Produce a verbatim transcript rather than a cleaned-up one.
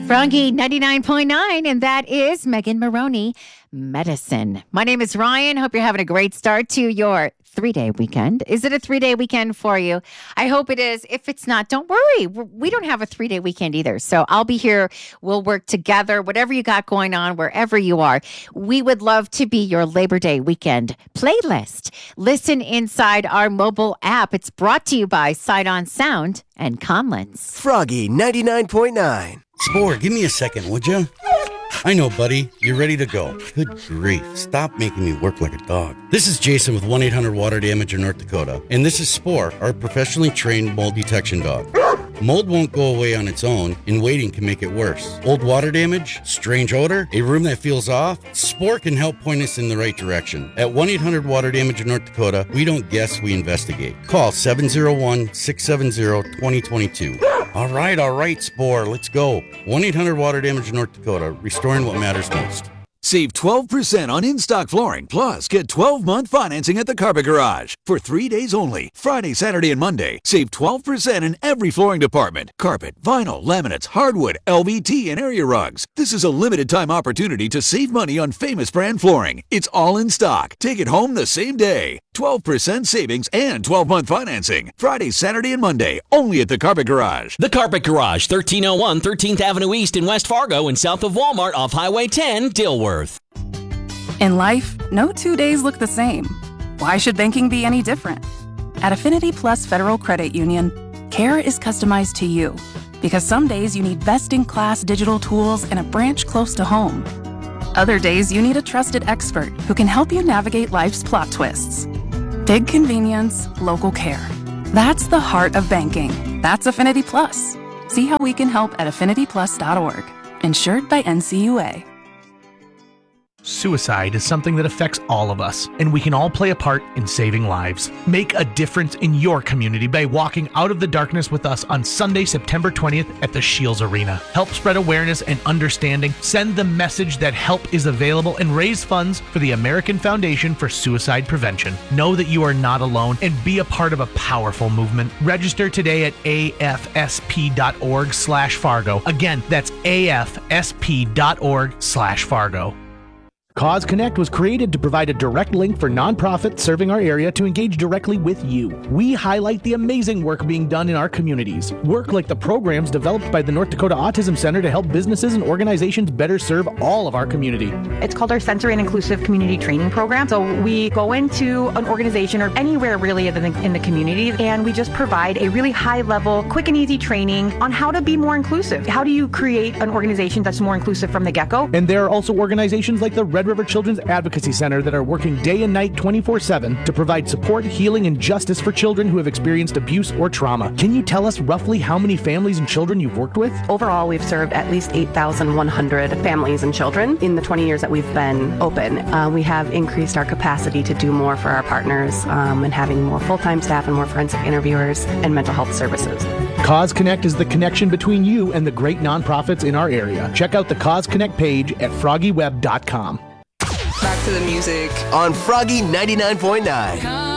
Froggy ninety-nine point nine, and that is Megan Maroney, Medicine. My name is Ryan. Hope you're having a great start to your three-day weekend. Is it a three-day weekend for you? I hope it is. If it's not, don't worry. We don't have a three-day weekend either. So I'll be here. We'll work together. Whatever you got going on, wherever you are, we would love to be your Labor Day weekend playlist. Listen inside our mobile app. It's brought to you by Sight On Sound and Conlins. Froggy ninety-nine point nine. Spore, give me a second, would you? I know, buddy. You're ready to go. Good grief. Stop making me work like a dog. This is Jason with one eight hundred water damage in North Dakota. And this is Spore, our professionally trained mold detection dog. Mold won't go away on its own, and waiting can make it worse. Old water damage, strange odor, a room that feels off, Spore can help point us in the right direction. At one eight hundred water damage in North Dakota, we don't guess, we investigate. Call seven oh one, six seven zero, two oh two two. All right, all right, Spore, let's go. one eight hundred water damage in North Dakota, restoring what matters most. Save twelve percent on in-stock flooring, plus get twelve-month financing at the Carpet Garage. For three days only, Friday, Saturday, and Monday, save twelve percent in every flooring department. Carpet, vinyl, laminates, hardwood, L V T, and area rugs. This is a limited-time opportunity to save money on famous brand flooring. It's all in stock. Take it home the same day. twelve percent savings and twelve-month financing. Friday, Saturday, and Monday, only at the Carpet Garage. The Carpet Garage, thirteen oh one thirteenth Avenue East in West Fargo and south of Walmart off Highway ten, Dilworth. In life, no two days look the same. Why should banking be any different? At Affinity Plus Federal Credit Union, care is customized to you because some days you need best-in-class digital tools and a branch close to home. Other days you need a trusted expert who can help you navigate life's plot twists. Big convenience, local care. That's the heart of banking. That's Affinity Plus. See how we can help at affinity plus dot org. Insured by N C U A. Suicide is something that affects all of us, and we can all play a part in saving lives. Make a difference in your community by walking out of the darkness with us on Sunday, September twentieth at the Shields Arena. Help spread awareness and understanding, send the message that help is available, and raise funds for the American Foundation for Suicide Prevention. Know that you are not alone and be a part of a powerful movement. Register today at A F S P dot org slash Fargo. Again, that's A F S P dot org slash Fargo. Cause Connect was created to provide a direct link for nonprofits serving our area to engage directly with you. We highlight the amazing work being done in our communities. Work like the programs developed by the North Dakota Autism Center to help businesses and organizations better serve all of our community. It's called our Sensory and Inclusive Community Training Program. So we go into an organization or anywhere really in the, in the community, and we just provide a really high level, quick and easy training on how to be more inclusive. How do you create an organization that's more inclusive from the get-go? And there are also organizations like the Red River Children's Advocacy Center that are working day and night twenty-four seven to provide support, healing, and justice for children who have experienced abuse or trauma. Can you tell us roughly how many families and children you've worked with? Overall, we've served at least eight thousand one hundred families and children in the twenty years that we've been open. Uh, we have increased our capacity to do more for our partners um, and having more full-time staff and more forensic interviewers and mental health services. Cause Connect is the connection between you and the great nonprofits in our area. Check out the Cause Connect page at froggy web dot com. Back to the music on Froggy ninety-nine point nine.